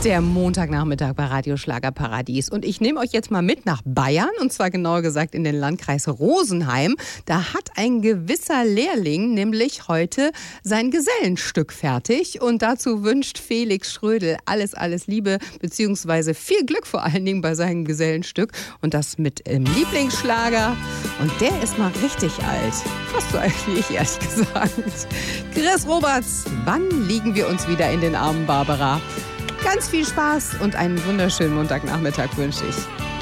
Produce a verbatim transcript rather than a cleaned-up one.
Der Montagnachmittag bei Radio Schlagerparadies. Und ich nehme euch jetzt mal mit nach Bayern, und zwar genauer gesagt in den Landkreis Rosenheim. Da hat ein gewisser Lehrling nämlich heute sein Gesellenstück fertig. Und dazu wünscht Felix Schrödel alles, alles Liebe, beziehungsweise viel Glück vor allen Dingen bei seinem Gesellenstück. Und das mit dem Lieblingsschlager. Und der ist mal richtig alt. Fast so alt wie ich, ehrlich gesagt. Chris Roberts, wann liegen wir uns wieder in den Armen Barbara? Ganz viel Spaß und einen wunderschönen Montagnachmittag wünsche ich.